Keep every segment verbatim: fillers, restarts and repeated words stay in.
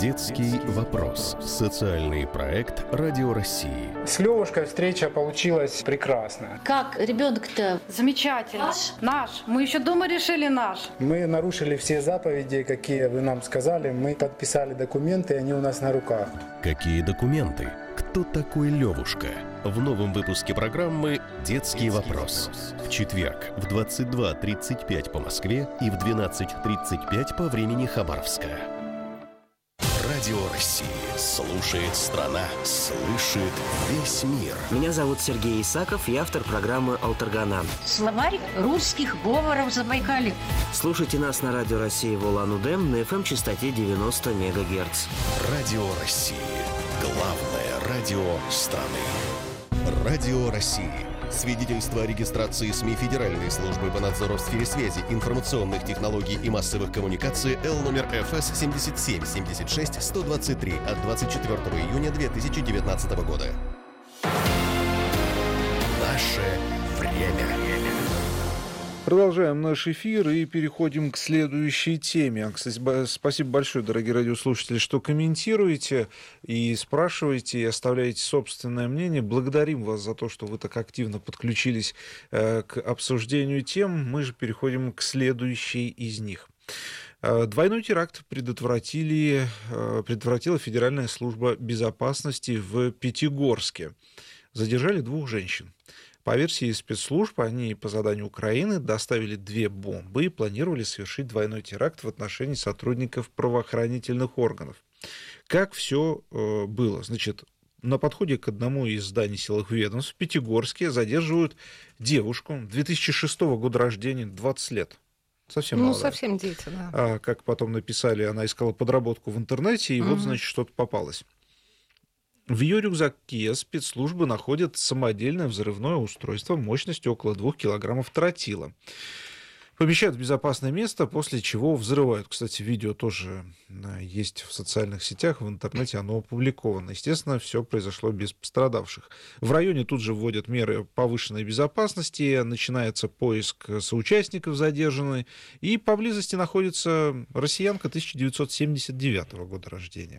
Детский вопрос. Социальный проект Радио России. С Левушкой встреча получилась прекрасная. Как ребенок-то? Замечательно. Наш. наш. Мы еще дома решили наш. Мы нарушили все заповеди, какие вы нам сказали. Мы подписали документы, они у нас на руках. Какие документы? Кто такой Левушка? В новом выпуске программы «Детский вопрос». В четверг в двадцать два тридцать пять по Москве и в двенадцать тридцать пять по времени Хабаровска. Радио России. Слушает страна. Слышит весь мир. Меня зовут Сергей Исаков, я автор программы «Алтаргана». Словарь русских говоров Забайкалья. Слушайте нас на Радио России в Улан-Удэ на эф эм-частоте девяносто мегагерц. Радио России. Главное радио страны. Радио России. Свидетельство о регистрации СМИ Федеральной службы по надзору в сфере связи, информационных технологий и массовых коммуникаций Л номер эф эс семьдесят семь семьдесят шесть сто двадцать три от двадцать четвёртого июня две тысячи девятнадцатого года. Наше время. Продолжаем наш эфир и переходим к следующей теме. Кстати, спасибо большое, дорогие радиослушатели, что комментируете и спрашиваете, и оставляете собственное мнение. Благодарим вас за то, что вы так активно подключились к обсуждению тем. Мы же переходим к следующей из них. Двойной теракт предотвратили, предотвратила Федеральная служба безопасности в Пятигорске. Задержали двух женщин. По версии спецслужб, они по заданию Украины доставили две бомбы и планировали совершить двойной теракт в отношении сотрудников правоохранительных органов. Как все э, было? Значит, на подходе к одному из зданий силовых ведомств в Пятигорске задерживают девушку две тысячи шестого года рождения, двадцать лет. Совсем ну, молодая. совсем дети, да. А, как потом написали, она искала подработку в интернете, и угу. вот, значит, что-то попалось. В ее рюкзаке спецслужбы находят самодельное взрывное устройство мощностью около двух килограммов тротила. Помещают в безопасное место, после чего взрывают. Кстати, видео тоже есть в социальных сетях, в интернете оно опубликовано. Естественно, все произошло без пострадавших. В районе тут же вводят меры повышенной безопасности, начинается поиск соучастников задержанной, и поблизости находится россиянка тысяча девятьсот семьдесят девятого года рождения.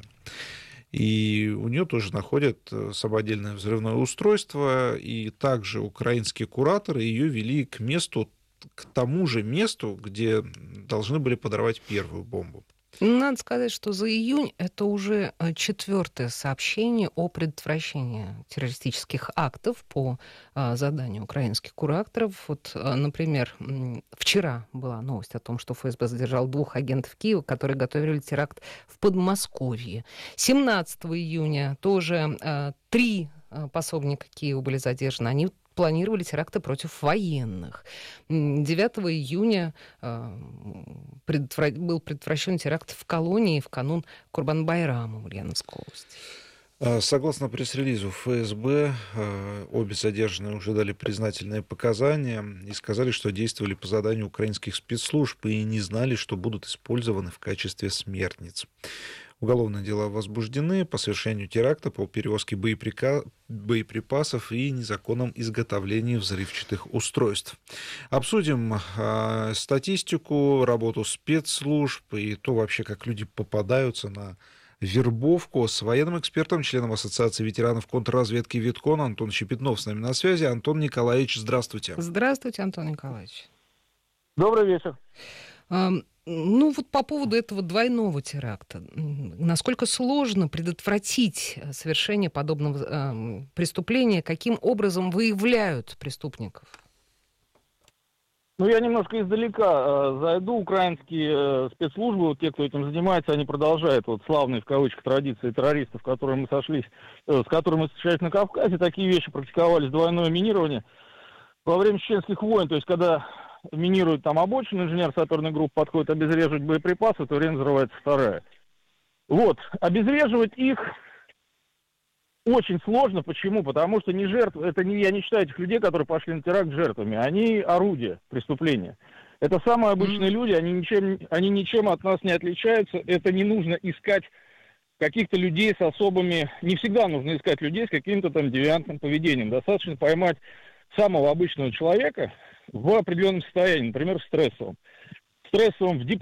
И у нее тоже находят самодельное взрывное устройство, и также украинские кураторы ее вели к месту, к тому же месту, где должны были подорвать первую бомбу. Надо сказать, что за июнь это уже четвертое сообщение о предотвращении террористических актов по заданию украинских кураторов. Вот, например, вчера была новость о том, что эф эс бэ задержал двух агентов Киева, которые готовили теракт в Подмосковье. семнадцатого июня тоже три пособника Киева были задержаны. Они планировали теракты против военных. девятого июня э, предотвра... был предотвращен теракт в колонии в канун Курбан-Байрама в Ульяновской области. Согласно пресс-релизу эф эс бэ, обе задержанные уже дали признательные показания и сказали, что действовали по заданию украинских спецслужб и не знали, что будут использованы в качестве смертниц. Уголовные дела возбуждены по совершению теракта, по перевозке боеприка... боеприпасов и незаконном изготовлении взрывчатых устройств. Обсудим э, статистику, работу спецслужб и то вообще, как люди попадаются на вербовку с военным экспертом, членом Ассоциации ветеранов контрразведки Веткон Антон Щепетнов с нами на связи. Антон Николаевич, здравствуйте. Здравствуйте, Антон Николаевич. Добрый вечер. Ну вот по поводу этого двойного теракта. Насколько сложно предотвратить совершение подобного э, преступления? Каким образом выявляют преступников? Ну, я немножко издалека э, зайду. Украинские э, спецслужбы, вот те, кто этим занимается, они продолжают вот славные, в кавычках, традиции террористов, с которыми мы сошлись, э, с которыми мы встречались на Кавказе. Такие вещи практиковались, двойное минирование во время чеченских войн. То есть, когда минируют там обочину, инженер саперной группы подходит обезвреживать боеприпасы, в то время взрывается вторая. Вот, обезвреживать их очень сложно. Почему? Потому что не жертвы, это не, я не считаю этих людей, которые пошли на теракт, жертвами. Они орудия преступления. Это самые обычные люди, они ничем, они ничем от нас не отличаются. Это не нужно искать каких-то людей с особыми... Не всегда нужно искать людей с каким-то там девиантным поведением. Достаточно поймать самого обычного человека в определенном состоянии, например, в стрессовом. В стрессовом, в